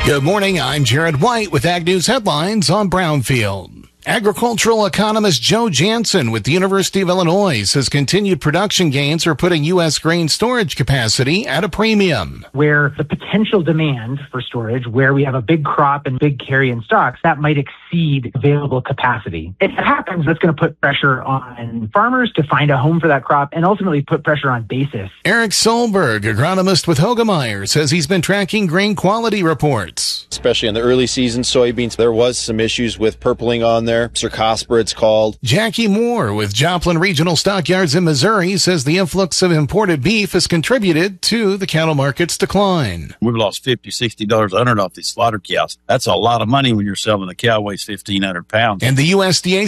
Good morning, I'm Jared White with Ag News Headlines on Brownfield. Agricultural economist Joe Jansen with the University of Illinois says continued production gains are putting U.S. grain storage capacity at a premium. Where the potential demand for storage, where we have a big crop and big carry-in stocks, that might exceed available capacity. If it happens, that's going to put pressure on farmers to find a home for that crop and ultimately put pressure on basis. Eric Solberg, agronomist with Hoegemeyer, says he's been tracking grain quality reports. Especially in the early season soybeans, there was some issues with purpling on there. Cercospora, it's called. Jackie Moore with Joplin Regional Stockyards in Missouri says the influx of imported beef has contributed to the cattle market's decline. We've lost $50, $60 a hundred off these slaughter cows. That's a lot of money when you're selling a cow weighs 1,500 pounds. And the USDA